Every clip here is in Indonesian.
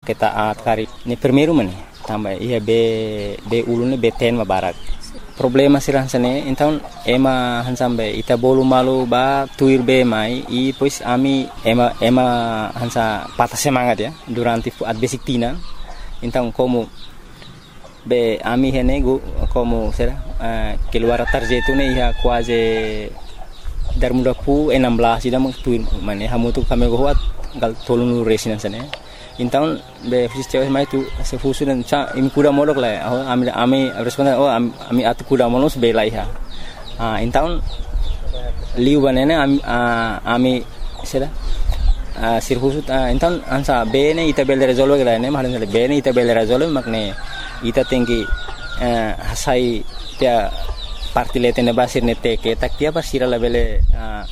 kita kari ni primeiro mani tambah ia be ulune be ten barak problema sirah sane então ema hansambe ita bolu malu ba tuir be mai e pois ami ema hansa patah semangat ya durante at basic tina então como be ami hene como será keluar tarjeto ne ia quase dar muda pu 16 ida mang tuir mane hamutu kami goat gal tolunu resina sane então be fisios mai tu se fusu dan cha im kuda modok la ami responda ami atu kuda monos be la iha então liu banene ami sera sir fusu então ansa be ne ita bel resolve la ne malan be ne ita bel resolve makne ita tinggi hasai dia parti letene basir ne teke tak dia basira la bele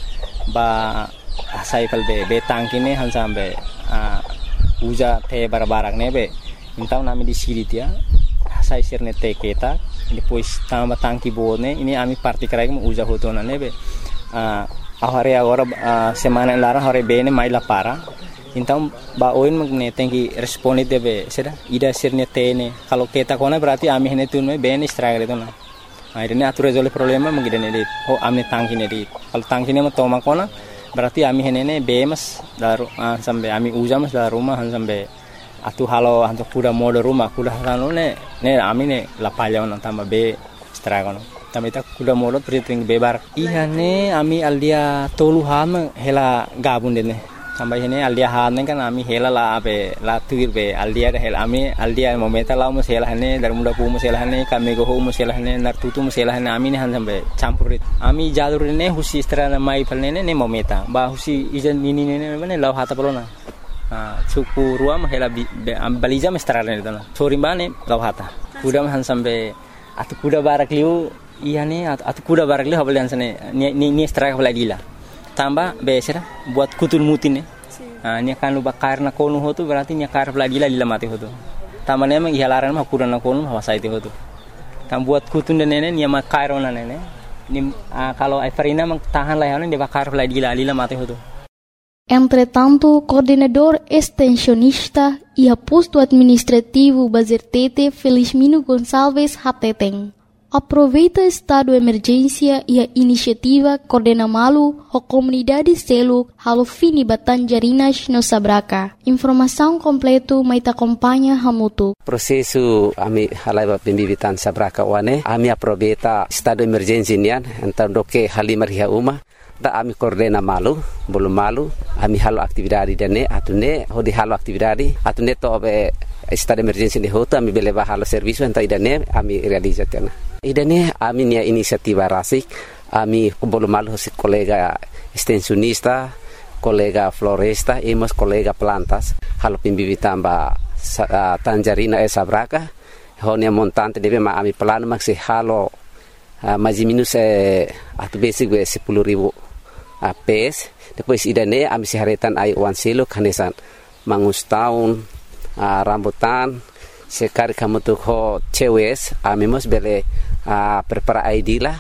ba hasai kal be tangkine hansambe uja te barbarak nebe então nami di siri dia sai sirne te keta depois tamba tangki bone ini ami parti krai mo uja hotona nebe ahare agora semana lara hore bene mai la para então ba oin magne tenki responde debe sera ida sirne tene kalau keta kona berarti ami hene tun me bene struggle itu na ini atur resolve problema mengidene di ami tangki ne di kalau tangki ne mo toma kona berarti ami henene bemas daru sampai ami uja mas daru rumah sampai atu halo hantu kuda mode rumah kuda halo ne ami ne la palya on tambah be stragono tambah ita kuda mode priting bebar iya ne ami aldia tolu ham hela gabun dene sampai hene aldia han kan ami hela la be la tuir be aldia hela ami aldia momenta la mo hela hene dar muda pu mo hela hene kami go mo hela hene nar tutu mo hela hene ami ne han sampai campurit ami jadur ne husi strana mai palne ne momenta ba husi ijan nini ne ne law hata polona suku ruam hela balija me strana ne dana sorimbane law hata kuda han sampai atu kuda barak liu iya ne atu kuda barak liu habal sane ni straka balagila tambah besera buat kutul mutin ni akan lupa karena konu hotu berarti ni kar lagi lila mati hotu tambah memang ihalaran mah kurang konu hawasa itu hotu tam buat kutun dan nene ni ama kairona nene ni kalau Everina mang tahan lah dia bakar lagi lila mati hotu. Entretanto, coordenador extensionista e posto administrativo Bazertete Felizmino Gonçalves Hateteng aproveita estado de emergência e a iniciativa Coordena Malu a comunidade selo halo fini Batanjarinas no Sabraca. Informação completo mai te acompanha Hamutu. Prosesu ami halaiba pembibitan Sabraca wane ami aproveita estado de emergência nian então doke halimar hia uma da ami Coordena Malu bolu malu ami halo aktividade dane atune hodi halo aktividade atune to be estado de emergência de hoto ami beleva halo serviço então idane ami realizatena idane ami nia inisiativa rasik ami bolu malu hosi kolega extensionista kolega floresta e mas kolega plantas halo pimbibitan ba Tanjarina e Sabraca honia montante deve ma ami plano maxi halo mais minus atu basic we 10.000 PS depois idane ami siharetan ai wan silo kanesan mangus tahun rambutan sekali kamu tuh ho cewes ami mos bele prepara ID lah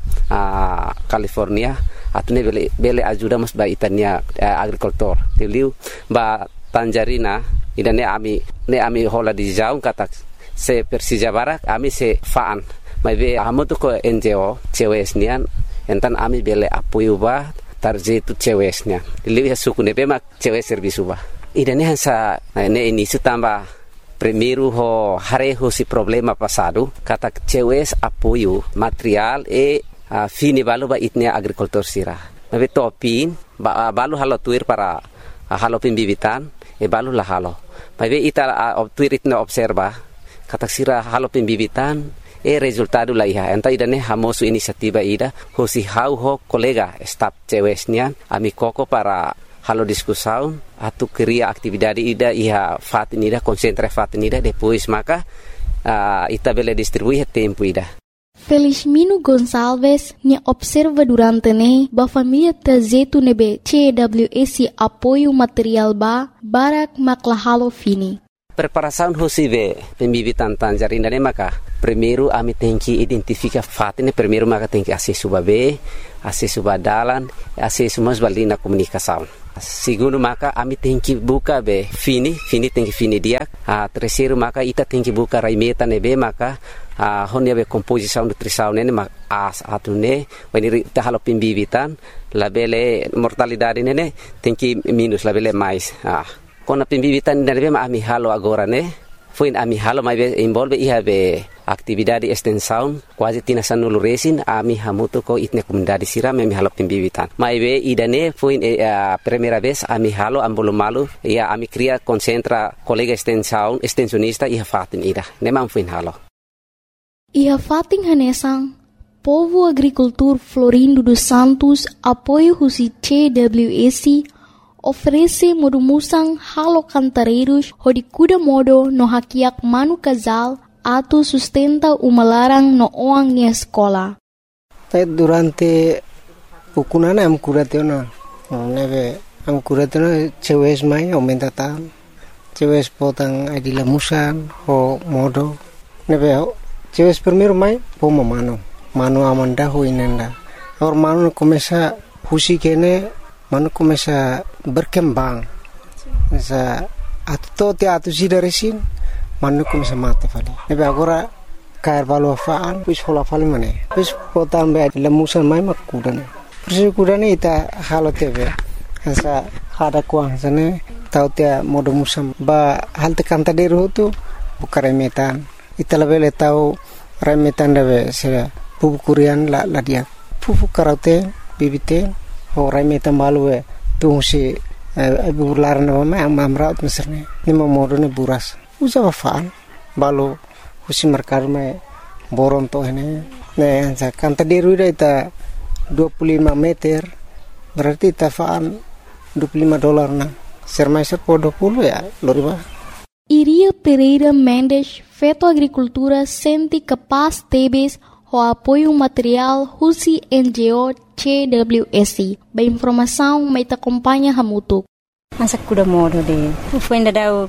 California atune bele ajuda mos ba itania agricultor tiliu ba Tanjarina idane ami hola di jaung kata se Persija Barak ami se faan mai be amu tuh ko NGO cewes nian entan ami bele apoio ba tarjetu cewesnya tiliu ya suku ne mak cewes servisu ba idane hansa ne ini tambah primeiro ho hareho si problema passado kata cewes apoio material e fini balu ba itnia agricultor sira nabe topin balu halo tuir para halo pimbibitan e balu la halo babe ita tuir itna observa kata sira halo pimbibitan e resultado la iha enta idane hamosu inisiativa ida hosi hau ho kolega staff cewesnya ami koko para halo discussão atu cria atividade ida iha fatinida concentra fatinida depois maka ita bele distribuir tempo ida. Felizmino Gonçalves ne observa durante ne ba família tazetu nebe CWS apoio material ba barak makla halo fini. Preparação hosibe pembibitan Tanjarina ne maka primeiro ami tenki identifica fatine primeiro maka tenki acesso babe acesso badalan acesso mas balina comunicação segundo maka ami tingki buka be fini tingki fini dia terceiro maka ita tingki buka raimeta nebe maka honia be composição nutrição nene mak as atune weniri ta halo pimbibitan labele mortalidade nene tingki minus labele mais kona pimbibitan nebe ma ami halo agora ne foi ami halo mai be envolve iha be atividade extensão quase tina sanulu resin ami hamuto ko itne comunidade sira me halo pimbibitan mai be idane foi primeira vez ami halo ambolo malu ia ami cria concentra colega extensionista iha fatin ida nemam foi halo iha fatin hanesang Povo Agricultor Florindo dos Santos apoio husi CWSC oferece modumusang halo cantareiros hodi kuda modo no hakiak manu casal atu sustenta uma larang no oang ni escola. Durante ukunana am kuratena neve am kuratena cewes mai aumenta tan cewes potang adila musan ho modo neve cewes primeiro mai poma mano amanda ho inenda or mano começa husi kene mano começa berkembang sa atu sidaresin mano começa mate fali nebe agora cair valo faan pus hola fali mane pus potan be lemusan mai makudane persi kudane ita halo tebe sa hada kuang sane tautia modo musam ba halte kanta deru tu bukare metan ita lebele tau remetan debe se pupu kurian la dia pupu karate bibite ho remetan balue tu si bular na ma amra meserne ni modo ne buras usa faan balo husi merkar me boron to ne sa kanta deru ita 25 meter berarti tafaan $25 na sermai serpo 20 ya loriba. Iria Pereira Mendes, Feto Agricultura, sente capaz tebes o apoio material Husi NGO CWSC. Ba informação mai te acompanha hamutuk. Masa kuda modo de. Foi ainda dau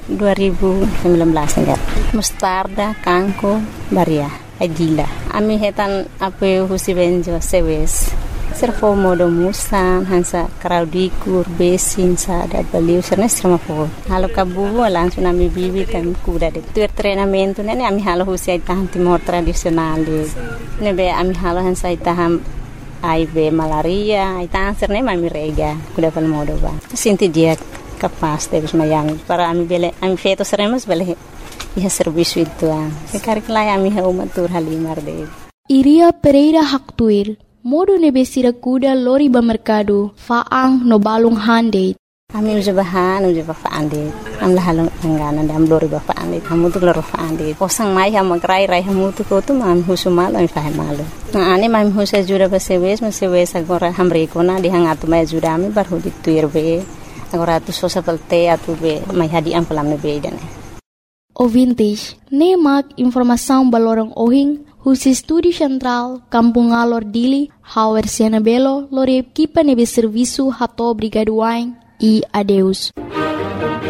2019 enggak. Mostarda, kanko, baria, agila. Ami hetan apoio Husi NGO sewes. Servo modo musan hansa kraudikur besin sa da baliu serna serma po halo kabubu langsung ami bibi tam kuda de tuer treinamento nene ami halo husi tahan timor tradisional de nebe ami halo hansa taham aibe malaria tahan serne ami rega kuda pal modo ba sinti dia kapas de mayami para ami bele ami feto seremos bele iha serviço itu sekarang lai ami ha umatur halimar de Iria Pereira Haktuir modo nebesira kuda lori ba mercado faang no balung hande ami ujabahan faande am la halong angana dam lori ba faande kamu tu lori faande posang mai ha magrai rai hamu tu ko tu mam husumal am fahe malu na ani mam husa jura ba sewes agora hamre kona di hangatu mai jura mi bar hudi tuirbe agora tu sosa pelte atu be mai hadi am pelam be dane Ouvintes, nemak informação balorong ohing Husi Studi Central, Kampung Alor Dili, Hauer Siena Belo, Lore Equipa Nebe Serviço Hato Brigaduain e adeus.